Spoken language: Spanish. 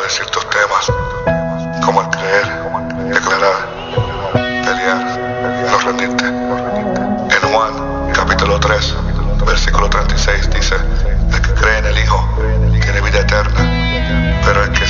de ciertos temas, como el creer, declarar, pelear, no rendirte. En Juan, capítulo 3, versículo 36 dice: el que cree en el Hijo tiene vida eterna, pero el que